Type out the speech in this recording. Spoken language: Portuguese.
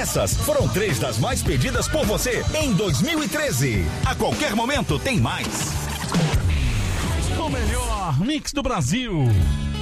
Essas foram 3 das mais pedidas por você em 2013. A qualquer momento tem mais. O melhor mix do Brasil.